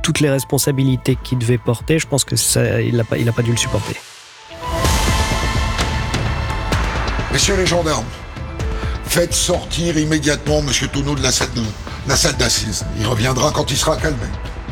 toutes les responsabilités qu'il devait porter, je pense que il n'a pas dû le supporter. Messieurs les gendarmes, faites sortir immédiatement M. Tonneau de la salle d'assises. Il reviendra quand il sera calmé.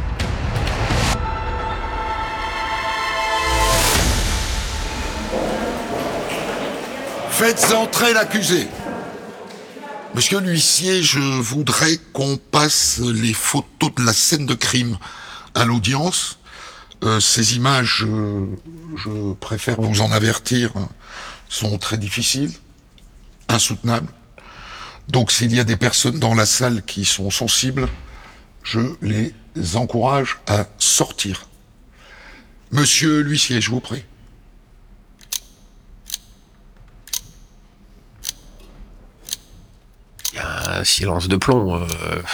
Faites entrer l'accusé. Monsieur l'huissier, je voudrais qu'on passe les photos de la scène de crime à l'audience. Ces images, je préfère vous en avertir, sont très difficiles, insoutenables. Donc s'il y a des personnes dans la salle qui sont sensibles, je les encourage à sortir. Monsieur l'huissier, je vous prie. Il y a un silence de plomb.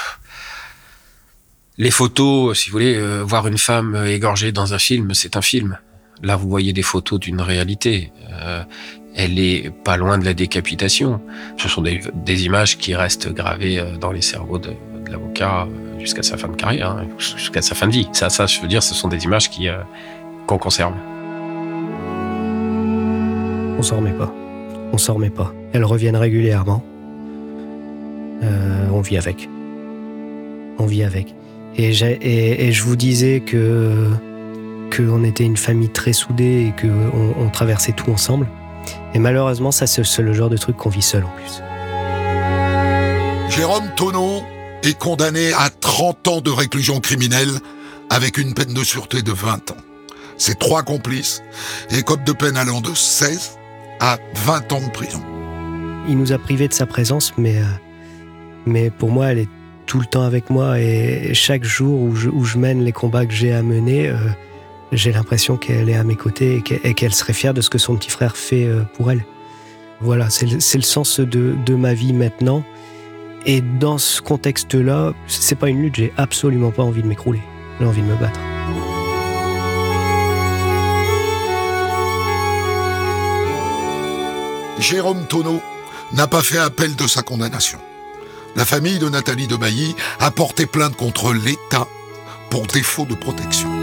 Les photos, si vous voulez, voir une femme égorgée dans un film, c'est un film. Là, vous voyez des photos d'une réalité. Elle est pas loin de la décapitation. Ce sont des images qui restent gravées dans les cerveaux de l'avocat jusqu'à sa fin de carrière, hein, jusqu'à sa fin de vie. Ça, je veux dire, ce sont des images qu'on conserve. On s'en remet pas. Elles reviennent régulièrement. On vit avec. Et je vous disais qu'on était une famille très soudée et qu'on traversait tout ensemble. Et malheureusement, ça, c'est le genre de truc qu'on vit seul en plus. Jérôme Tonneau est condamné à 30 ans de réclusion criminelle avec une peine de sûreté de 20 ans. Ses 3 complices écopent de peine allant de 16 à 20 ans de prison. Il nous a privés de sa présence, mais pour moi, elle est tout le temps avec moi. Et chaque jour où je mène les combats que j'ai à mener, j'ai l'impression qu'elle est à mes côtés et qu'elle serait fière de ce que son petit frère fait pour elle. Voilà, c'est le sens de ma vie maintenant. Et dans ce contexte-là, c'est pas une lutte, j'ai absolument pas envie de m'écrouler. J'ai envie de me battre. Jérôme Tonneau n'a pas fait appel de sa condamnation. La famille de Nathalie de Bailly a porté plainte contre l'État pour défaut de protection.